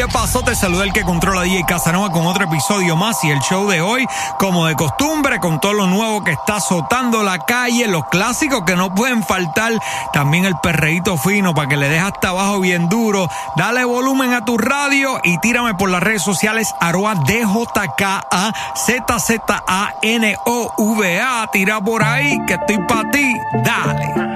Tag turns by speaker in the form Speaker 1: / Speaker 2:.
Speaker 1: ¿qué pasó? Te saluda el que controla DJ Casanova con otro episodio más y el show de hoy, como de costumbre, con todo lo nuevo que está azotando la calle, los clásicos que no pueden faltar, también el perreíto fino para que le dejes hasta abajo bien duro. Dale volumen a tu radio y tírame por las redes sociales @DJKAZZANOVA. Tira por ahí que estoy para ti. Dale.